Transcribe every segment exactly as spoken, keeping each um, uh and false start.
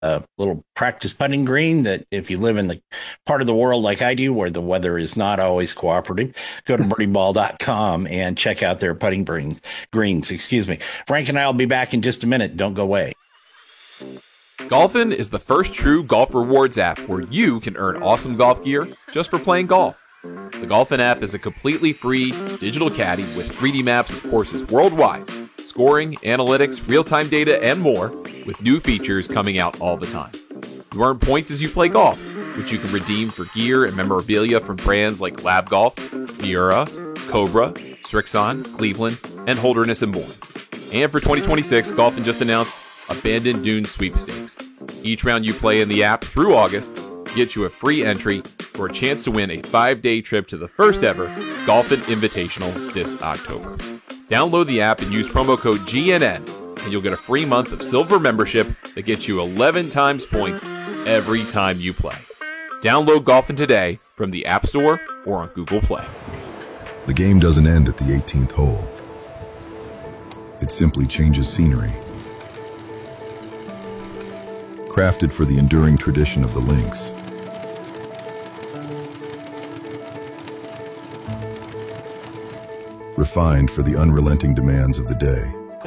a little practice putting green that if you live in the part of the world like I do, where the weather is not always cooperative, go to birdie ball dot com and check out their putting greens. Greens, excuse me. Frank and I will be back in just a minute. Don't go away. Golfin is the first true golf rewards app where you can earn awesome golf gear just for playing golf. The Golfin app is a completely free digital caddy with three D maps of courses worldwide, scoring, analytics, real-time data, and more, with new features coming out all the time. You earn points as you play golf, which you can redeem for gear and memorabilia from brands like Lab Golf, Miura, Cobra, Strixon, Cleveland, and Holderness and more. And for twenty twenty-six, Golfin just announced Abandoned Dunes Sweepstakes. Each round you play in the app through August gets you a free entry for a chance to win a five-day trip to the first ever Golfin Invitational this October. Download the app and use promo code G N N, and you'll get a free month of silver membership that gets you eleven times points every time you play. Download Golfin today from the App Store or on Google Play. The game doesn't end at the eighteenth hole. It simply changes scenery. Crafted for the enduring tradition of the links. Refined for the unrelenting demands of the day.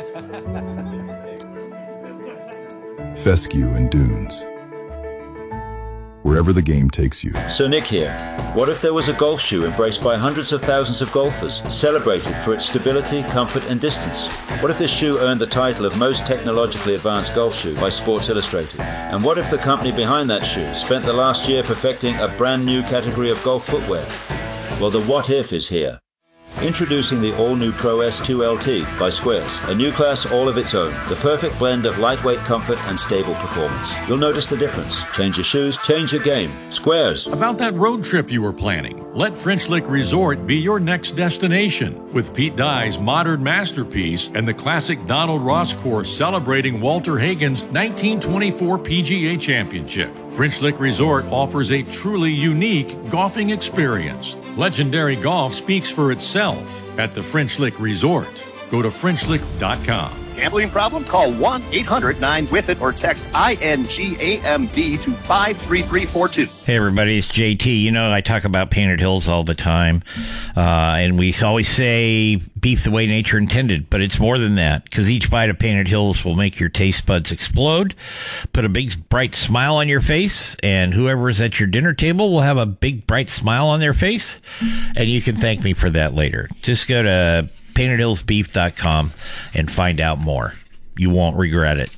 Fescue and Dunes. Wherever the game takes you. So Nick here. What if there was a golf shoe embraced by hundreds of thousands of golfers, celebrated for its stability, comfort and distance? What if this shoe earned the title of most technologically advanced golf shoe by Sports Illustrated? And what if the company behind that shoe spent the last year perfecting a brand new category of golf footwear? Well, the what if is here. Introducing the all-new Pro S two L T by Squares, a new class all of its own, the perfect blend of lightweight comfort and stable performance. You'll notice the difference. Change your shoes, change your game. Squares. About that road trip you were planning, let French Lick Resort be your next destination. With Pete Dye's modern masterpiece and the classic Donald Ross course celebrating Walter Hagen's nineteen twenty-four P G A Championship, French Lick Resort offers a truly unique golfing experience. Legendary golf speaks for itself at the French Lick Resort. Go to French Lick dot com. Gambling problem? Call one eight hundred nine with it or text I N G A M B to five three three four two. Hey, everybody, it's J T. You know, I talk about Painted Hills all the time, uh, and we always say beef the way nature intended, but it's more than that, because each bite of Painted Hills will make your taste buds explode, put a big, bright smile on your face, and whoever is at your dinner table will have a big, bright smile on their face, and you can thank me for that later. Just go to painted hills beef dot com and find out more. You won't regret it.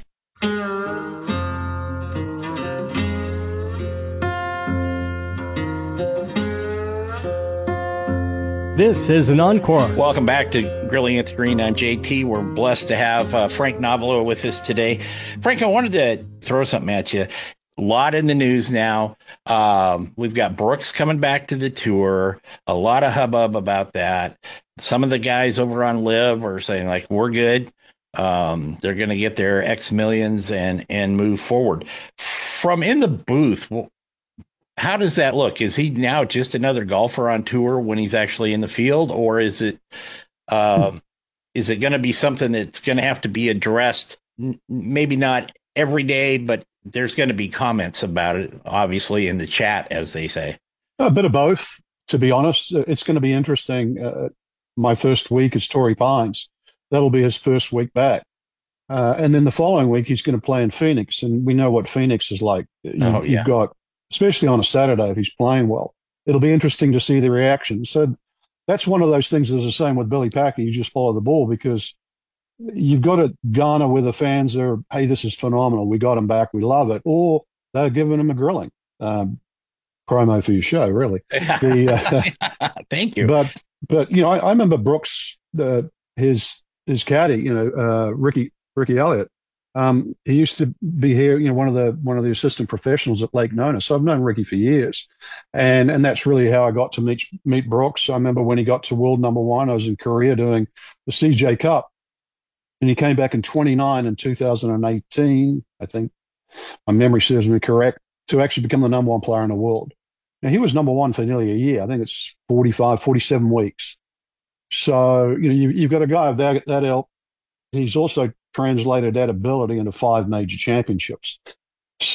This is an encore. Welcome back to Grilling at the Green. I'm J T. We're blessed to have uh, Frank Nobilo with us today. Frank, I wanted to throw something at you. A lot in the news now. Um, we've got Brooks coming back to the tour. A lot of hubbub about that. Some of the guys over on Live are saying, like, we're good. Um, they're going to get their X millions and and move forward. From in the booth, well, how does that look? Is he now just another golfer on tour when he's actually in the field, or is it um, is it going to be something that's going to have to be addressed? N- maybe not every day, but there's going to be comments about it, obviously, in the chat, as they say. A bit of both, to be honest. It's going to be interesting. Uh, my first week is Torrey Pines. That'll be his first week back. Uh, and then the following week, he's going to play in Phoenix. And we know what Phoenix is like. You, oh, yeah. You've got, especially on a Saturday, if he's playing well, it'll be interesting to see the reaction. So that's one of those things that's the same with Billy Packer. You just follow the ball, because you've got to garner where the fans are, hey, this is phenomenal. We got him back. We love it. Or they're giving him a grilling. Um, promo for your show, really. The, uh, Thank you. But, but you know, I, I remember Brooks, the, his his caddy, you know, uh, Ricky Ricky Elliott. Um, he used to be here, you know, one of the one of the assistant professionals at Lake Nona. So I've known Ricky for years, and and that's really how I got to meet meet Brooks. I remember when he got to world number one, I was in Korea doing the C J Cup, and he came back in twenty-nine in two thousand eighteen, I think. My memory serves me correct, to actually become the number one player in the world. Now, he was number one for nearly a year. I think it's forty-five, forty-seven weeks. So, you know, you, you've got a guy of that, that ilk. He's also translated that ability into five major championships.